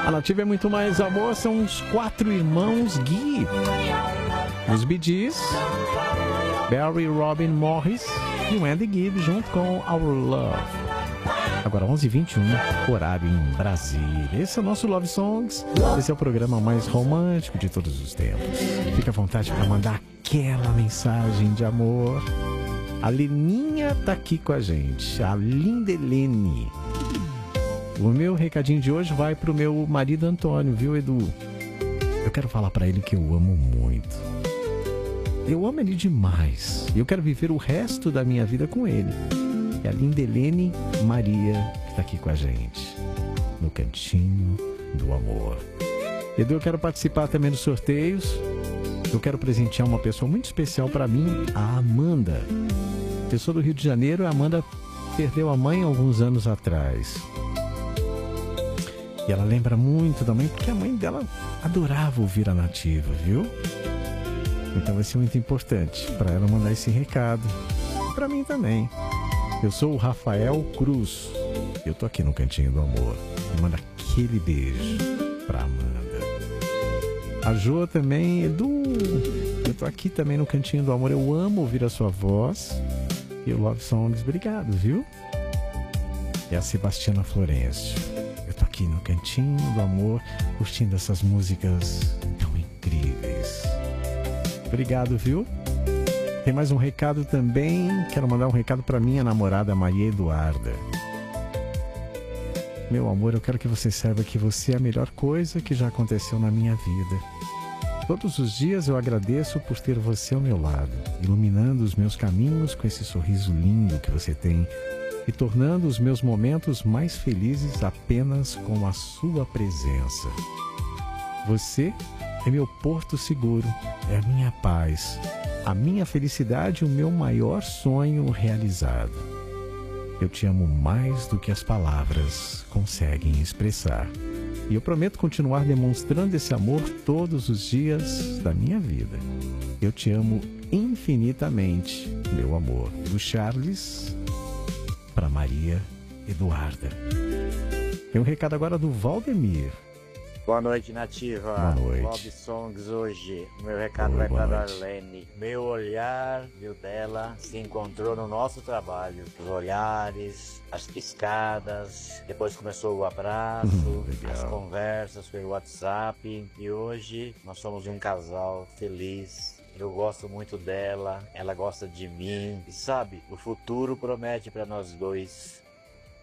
A Nativa é muito mais amor, são os 4 irmãos Gui. Os Bee Gees, Barry, Robin, Morris e o Andy Gibb junto com Our Love. Agora 11h21, horário em Brasília. Esse é o nosso Love Songs. Esse é o programa mais romântico de todos os tempos. Fica à vontade para mandar aquela mensagem de amor. A Leninha tá aqui com a gente, a Lindelene. O meu recadinho de hoje vai pro meu marido Antônio, viu, Edu? Eu quero falar para ele que eu amo muito. Eu amo ele demais. E eu quero viver o resto da minha vida com ele. É a Lindelene Maria que está aqui com a gente, no Cantinho do Amor. Edu, eu quero participar também dos sorteios. Eu quero presentear uma pessoa muito especial para mim, a Amanda. Pessoa do Rio de Janeiro. A Amanda perdeu a mãe alguns anos atrás. E ela lembra muito da mãe, porque a mãe dela adorava ouvir a Nativa, viu? Então vai ser muito importante para ela mandar esse recado. Para mim também. Eu sou o Rafael Cruz. Eu tô aqui no Cantinho do Amor. E manda aquele beijo pra Amanda. A Jo também, Edu. Eu tô aqui também no Cantinho do Amor. Eu amo ouvir a sua voz. E o Love Songs, obrigado, viu? E a Sebastiana Florencio. Eu tô aqui no Cantinho do Amor, curtindo essas músicas tão incríveis. Obrigado, viu? Tem mais um recado também. Quero mandar um recado para minha namorada Maria Eduarda. Meu amor, eu quero que você saiba que você é a melhor coisa que já aconteceu na minha vida. Todos os dias eu agradeço por ter você ao meu lado, iluminando os meus caminhos com esse sorriso lindo que você tem e tornando os meus momentos mais felizes apenas com a sua presença. Você é meu porto seguro, é a minha paz, a minha felicidade e o meu maior sonho realizado. Eu te amo mais do que as palavras conseguem expressar. E eu prometo continuar demonstrando esse amor todos os dias da minha vida. Eu te amo infinitamente, meu amor. Do Charles para Maria Eduarda. Tem um recado agora do Valdemir. Boa noite, Nativa. Boa noite. Love Songs hoje. Meu recado vai para a Darlene. Meu olhar e o dela se encontrou no nosso trabalho. Os olhares, as piscadas, depois começou o abraço, as conversas pelo WhatsApp. E hoje nós somos um casal feliz. Eu gosto muito dela, ela gosta de mim. E sabe, o futuro promete para nós dois